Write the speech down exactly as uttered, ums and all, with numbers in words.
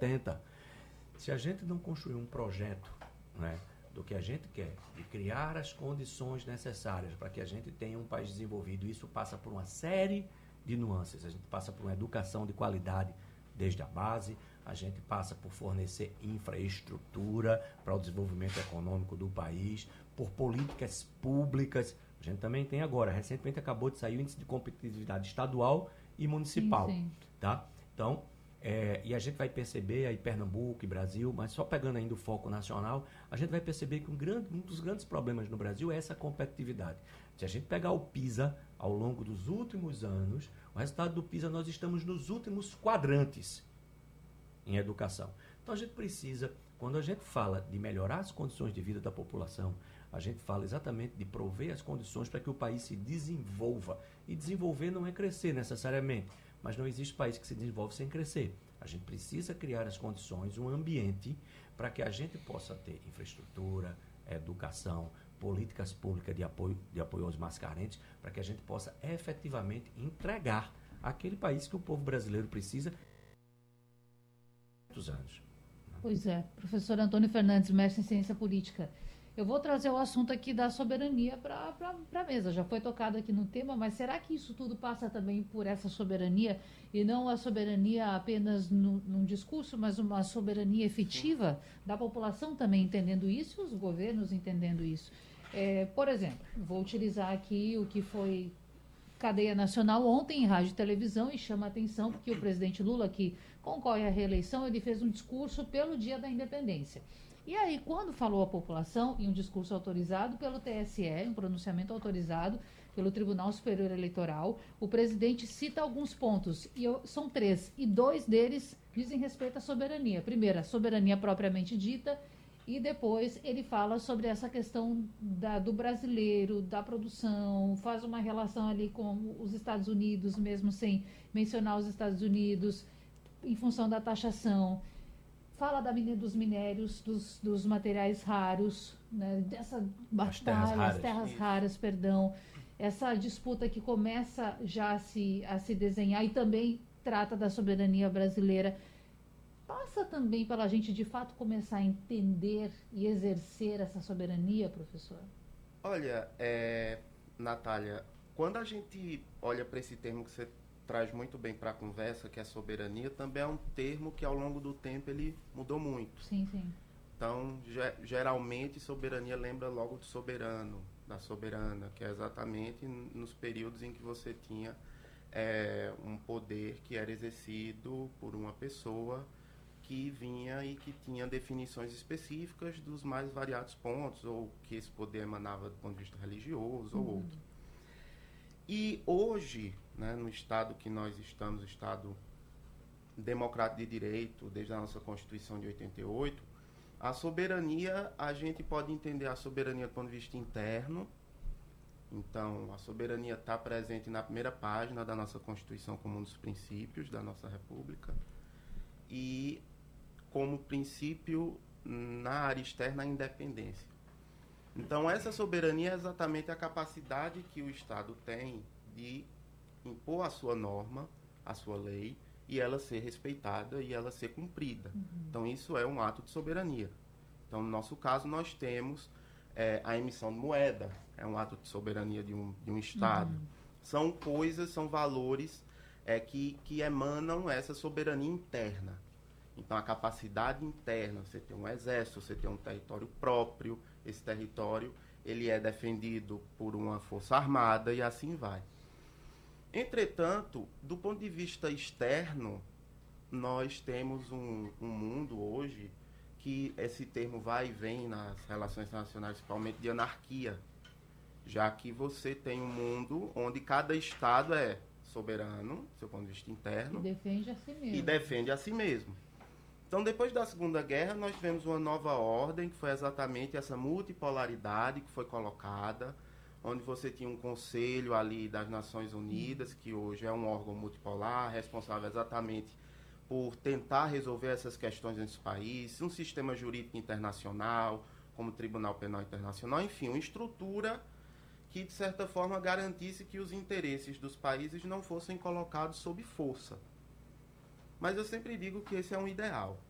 setenta. Se a gente não construir um projeto, né, do que a gente quer, de criar as condições necessárias para que a gente tenha um país desenvolvido, isso passa por uma série de nuances. A gente passa por uma educação de qualidade desde a base, a gente passa por fornecer infraestrutura para o desenvolvimento econômico do país, por políticas públicas. A gente também tem agora, recentemente acabou de sair o índice de competitividade estadual e municipal. Sim, sim. Tá? Então, é, e a gente vai perceber aí Pernambuco e Brasil, mas só pegando ainda o foco nacional, a gente vai perceber que um, grande, um dos grandes problemas no Brasil é essa competitividade. Se a gente pegar o PISA ao longo dos últimos anos, o resultado do PISA, nós estamos nos últimos quadrantes em educação. Então a gente precisa, quando a gente fala de melhorar as condições de vida da população, a gente fala exatamente de prover as condições para que o país se desenvolva. E desenvolver não é crescer necessariamente, mas não existe país que se desenvolve sem crescer. A gente precisa criar as condições, um ambiente para que a gente possa ter infraestrutura, educação, políticas públicas de apoio, de apoio aos mais carentes, para que a gente possa efetivamente entregar aquele país que o povo brasileiro precisa há muitos anos. Pois é, professor Antônio Fernandes, mestre em ciência política. Eu vou trazer o assunto aqui da soberania para a mesa. Já foi tocado aqui no tema, mas será que isso tudo passa também por essa soberania e não a soberania apenas no, num discurso, mas uma soberania efetiva da população também entendendo isso e os governos entendendo isso? É, por exemplo, vou utilizar aqui o que foi cadeia nacional ontem em rádio e televisão e chama a atenção porque o presidente Lula, que concorre à reeleição, ele fez um discurso pelo Dia da Independência. E aí, quando falou à população, em um discurso autorizado pelo T S E, um pronunciamento autorizado pelo Tribunal Superior Eleitoral, o presidente cita alguns pontos, e eu, são três, e dois deles dizem respeito à soberania. Primeiro, a soberania propriamente dita, e depois ele fala sobre essa questão da, do brasileiro, da produção, faz uma relação ali com os Estados Unidos, mesmo sem mencionar os Estados Unidos, em função da taxação. Fala da, dos minérios, dos, dos materiais raros, né, dessa batalha, as terras raras, perdão, essa disputa que começa já a se, a se desenhar e também trata da soberania brasileira. Passa também pela gente, de fato, começar a entender e exercer essa soberania, professor? Olha, é, Natália, quando a gente olha para esse termo que você traz muito bem para a conversa, que é soberania, também é um termo que ao longo do tempo ele mudou muito. Sim, sim. Então, ge- geralmente, soberania lembra logo de soberano, da soberana, que é exatamente nos períodos em que você tinha é, um poder que era exercido por uma pessoa que vinha e que tinha definições específicas dos mais variados pontos, ou que esse poder emanava do ponto de vista religioso Uhum. ou outro. E hoje, né, no Estado que nós estamos, o Estado democrático de direito, desde a nossa Constituição de oitenta e oito, a soberania, a gente pode entender a soberania do ponto de vista interno. Então, a soberania está presente na primeira página da nossa Constituição como um dos princípios da nossa República. E como princípio, na área externa, a independência. Então, essa soberania é exatamente a capacidade que o Estado tem de impor a sua norma, a sua lei, e ela ser respeitada e ela ser cumprida. Uhum. Então, isso é um ato de soberania. Então, no nosso caso, nós temos é, a emissão de moeda, é um ato de soberania de um, de um Estado. Uhum. São coisas, são valores é, que, que emanam essa soberania interna. Então, a capacidade interna, você tem um exército, você tem um território próprio, esse território ele é defendido por uma força armada e assim vai. Entretanto, do ponto de vista externo, nós temos um, um mundo hoje que esse termo vai e vem nas relações internacionais, principalmente de anarquia, já que você tem um mundo onde cada Estado é soberano, do seu ponto de vista interno, e defende a si mesmo. E defende a si mesmo. Então, depois da Segunda Guerra, nós tivemos uma nova ordem, que foi exatamente essa multipolaridade que foi colocada, onde você tinha um conselho ali das Nações Unidas, que hoje é um órgão multipolar, responsável exatamente por tentar resolver essas questões entre os países, um sistema jurídico internacional, como o Tribunal Penal Internacional, enfim, uma estrutura que, de certa forma, garantisse que os interesses dos países não fossem colocados sob força. Mas eu sempre digo que esse é um ideal.